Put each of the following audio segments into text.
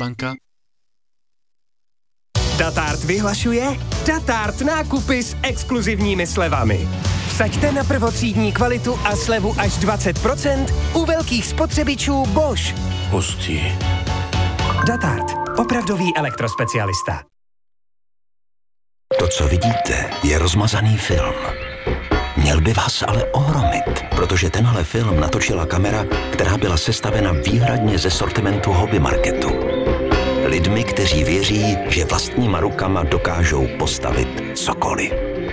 banka. Datart vyhlašuje Datart nákupy s exkluzivními slevami. Vsaďte na prvotřídní kvalitu a slevu až 20% u velkých spotřebičů Bosch. Hustý. Datart. Opravdový elektrospecialista. To, co vidíte, je rozmazaný film. Měl by vás ale ohromit, protože tenhle film natočila kamera, která byla sestavena výhradně ze sortimentu hobby marketu. Lidmi, kteří věří, že vlastníma rukama dokážou postavit cokoliv.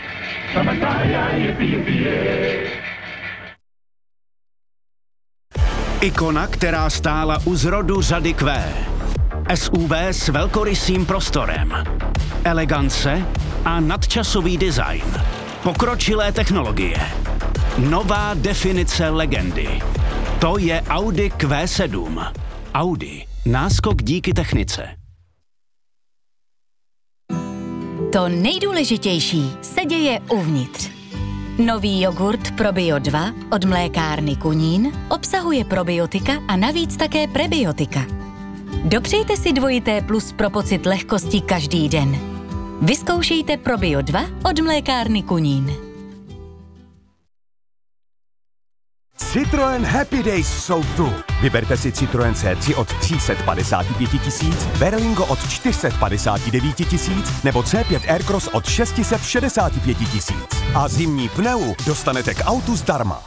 Ikona, která stála u zrodu řady Q. SUV s velkorysým prostorem. Elegance a nadčasový design. Pokročilé technologie. Nová definice legendy. To je Audi Q7. Audi. Náskok díky technice. To nejdůležitější se děje uvnitř. Nový jogurt Probio 2 od mlékárny Kunín obsahuje probiotika a navíc také prebiotika. Dopřejte si 2T plus pro pocit lehkosti každý den. Vyzkoušejte Probio 2 od mlékárny Kunín. Citroën Happy Days jsou tu. Vyberte si Citroën C3 od 355 000, Berlingo od 459 000 nebo C5 Aircross od 665 000. A zimní pneu dostanete k autu zdarma.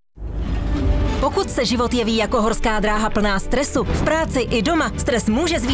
Pokud se život jeví jako horská dráha plná stresu, v práci i doma stres může zvýšit